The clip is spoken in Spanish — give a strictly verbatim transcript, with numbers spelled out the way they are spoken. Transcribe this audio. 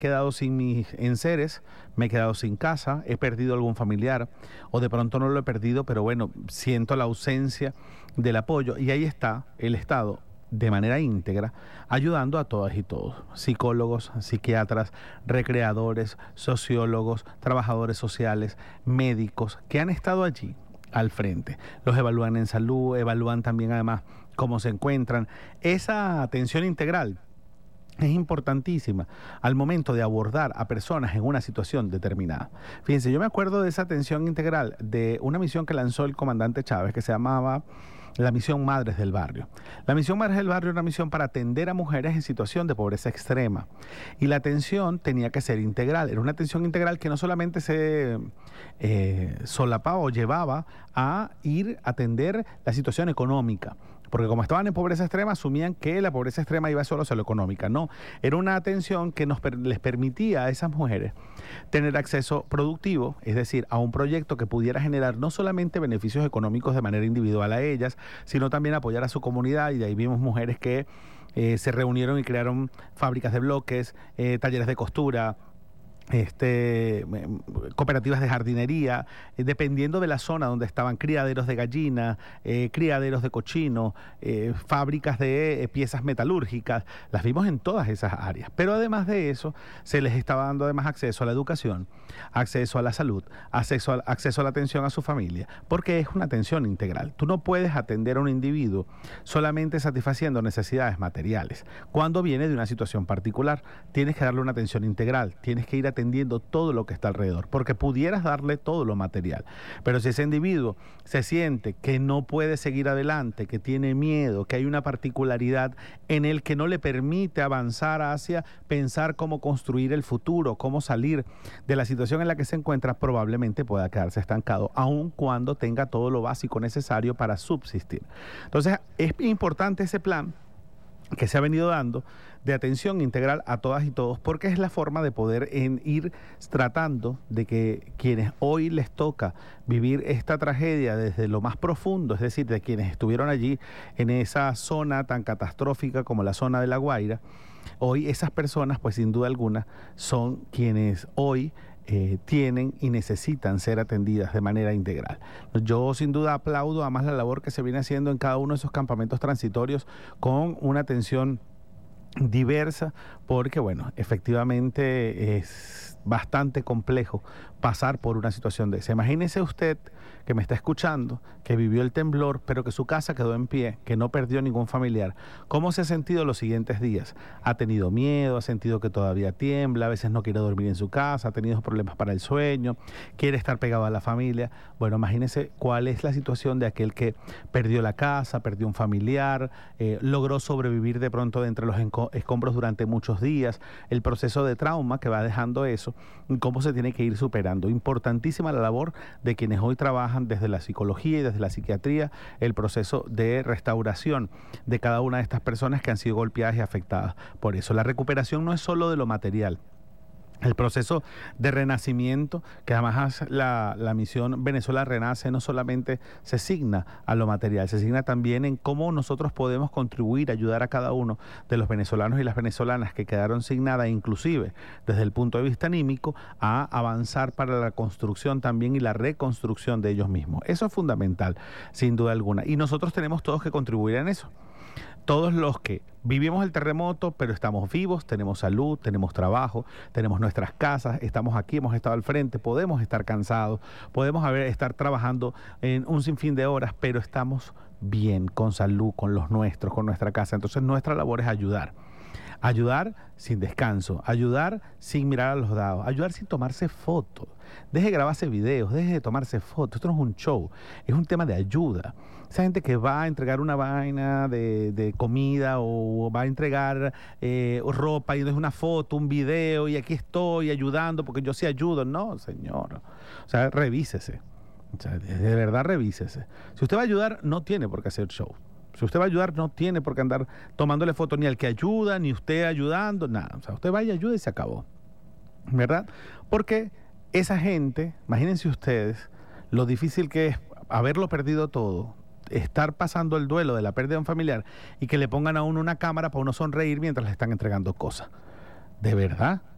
quedado sin mis enseres, me he quedado sin casa, he perdido algún familiar o de pronto no lo he perdido, pero bueno, siento la ausencia del apoyo y ahí está el Estado de manera íntegra, ayudando a todas y todos, psicólogos, psiquiatras, recreadores, sociólogos, trabajadores sociales, médicos, que han estado allí al frente. Los evalúan en salud, evalúan también además cómo se encuentran. Esa atención integral es importantísima al momento de abordar a personas en una situación determinada. Fíjense, yo me acuerdo de esa atención integral de una misión que lanzó el comandante Chávez, que se llamaba la misión Madres del Barrio. La misión Madres del Barrio era una misión para atender a mujeres en situación de pobreza extrema. Y la atención tenía que ser integral. Era una atención integral que no solamente se eh, solapaba o llevaba a ir a atender la situación económica, porque como estaban en pobreza extrema, asumían que la pobreza extrema iba solo hacia lo económica. No, era una atención que nos per- les permitía a esas mujeres tener acceso productivo, es decir, a un proyecto que pudiera generar no solamente beneficios económicos de manera individual a ellas, sino también apoyar a su comunidad. Y de ahí vimos mujeres que eh, se reunieron y crearon fábricas de bloques, eh, talleres de costura, este, cooperativas de jardinería, eh, dependiendo de la zona donde estaban, criaderos de gallina, eh, criaderos de cochino, eh, fábricas de eh, piezas metalúrgicas, las vimos en todas esas áreas. Pero además de eso, se les estaba dando además acceso a la educación, acceso a la salud, acceso a, acceso a la atención a su familia, porque es una atención integral. Tú no puedes atender a un individuo solamente satisfaciendo necesidades materiales. Cuando viene de una situación particular, tienes que darle una atención integral, tienes que ir a atendiendo todo lo que está alrededor, porque pudieras darle todo lo material, pero si ese individuo se siente que no puede seguir adelante, que tiene miedo, que hay una particularidad en él que no le permite avanzar hacia pensar cómo construir el futuro, cómo salir de la situación en la que se encuentra, probablemente pueda quedarse estancado, aun cuando tenga todo lo básico necesario para subsistir. Entonces, es importante ese plan que se ha venido dando de atención integral a todas y todos, porque es la forma de poder en ir tratando de que quienes hoy les toca vivir esta tragedia desde lo más profundo, es decir, de quienes estuvieron allí en esa zona tan catastrófica como la zona de La Guaira, hoy esas personas, pues sin duda alguna, son quienes hoy Eh, tienen y necesitan ser atendidas de manera integral. Yo sin duda aplaudo además la labor que se viene haciendo en cada uno de esos campamentos transitorios con una atención diversa, porque bueno, efectivamente es bastante complejo pasar por una situación de esa. Imagínese usted que me está escuchando, que vivió el temblor, pero que su casa quedó en pie, que no perdió ningún familiar. ¿Cómo se ha sentido los siguientes días? ¿Ha tenido miedo? ¿Ha sentido que todavía tiembla? A veces no quiere dormir en su casa, ha tenido problemas para el sueño, quiere estar pegado a la familia. Bueno, imagínese cuál es la situación de aquel que perdió la casa, perdió un familiar, eh, logró sobrevivir de pronto de entre los escombros durante muchos días, el proceso de trauma que va dejando eso, cómo se tiene que ir superando. Importantísima la labor de quienes hoy trabajan desde la psicología y desde la psiquiatría, el proceso de restauración de cada una de estas personas que han sido golpeadas y afectadas. Por eso la recuperación no es solo de lo material. El proceso de renacimiento, que además la, la misión Venezuela Renace no solamente se signa a lo material, se signa también en cómo nosotros podemos contribuir, ayudar a cada uno de los venezolanos y las venezolanas que quedaron sin nada, inclusive desde el punto de vista anímico, a avanzar para la construcción también y la reconstrucción de ellos mismos. Eso es fundamental, sin duda alguna. Y nosotros tenemos todos que contribuir en eso. Todos los que vivimos el terremoto, pero estamos vivos, tenemos salud, tenemos trabajo, tenemos nuestras casas, estamos aquí, hemos estado al frente, podemos estar cansados, podemos haber, estar trabajando en un sinfín de horas, pero estamos bien, con salud, con los nuestros, con nuestra casa. Entonces nuestra labor es ayudar. Ayudar sin descanso, ayudar sin mirar a los dados, ayudar sin tomarse fotos. Deje de grabarse videos, deje de tomarse fotos. Esto no es un show, es un tema de ayuda. Esa gente que va a entregar una vaina de, de comida o va a entregar eh, ropa y es una foto, un video y aquí estoy ayudando porque yo sí ayudo. No, señor. O sea, revísese. O sea, de verdad revísese. Si usted va a ayudar, no tiene por qué hacer show. Si usted va a ayudar, no tiene por qué andar tomándole foto ni al que ayuda, ni usted ayudando, nada. O sea, usted vaya, ayuda y se acabó. ¿Verdad? Porque esa gente, imagínense ustedes lo difícil que es haberlo perdido todo, estar pasando el duelo de la pérdida de un familiar y que le pongan a uno una cámara para uno sonreír mientras le están entregando cosas. ¿De verdad?